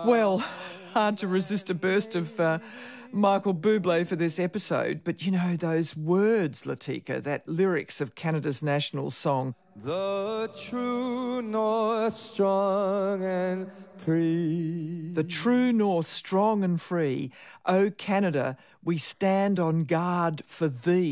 Well, hard to resist a burst of Michael Bublé for this episode, but you know those words, Latika, that lyrics of Canada's national song. The true north strong and free. The true north strong and free. O Canada, we stand on guard for thee.